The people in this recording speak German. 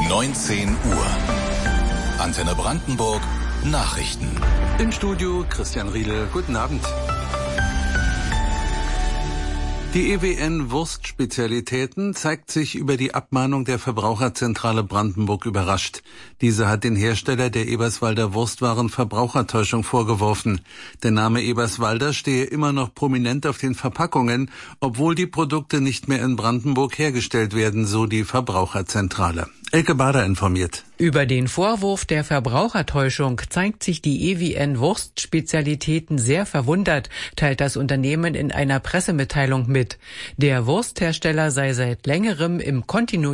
19 Uhr. Antenne Brandenburg. Nachrichten. Im Studio Christian Riedel. Guten Abend. Die EWN Wurstspezialitäten zeigt sich über die Abmahnung der Verbraucherzentrale Brandenburg überrascht. Diese hat den Hersteller der Eberswalder Wurstwaren Verbrauchertäuschung vorgeworfen. Der Name Eberswalder stehe immer noch prominent auf den Verpackungen, obwohl die Produkte nicht mehr in Brandenburg hergestellt werden, so die Verbraucherzentrale. Elke Bader informiert. Über den Vorwurf der Verbrauchertäuschung zeigt sich die EWN Wurstspezialitäten sehr verwundert, teilt das Unternehmen in einer Pressemitteilung mit. Der Wursthersteller sei seit längerem im kontinuierlichen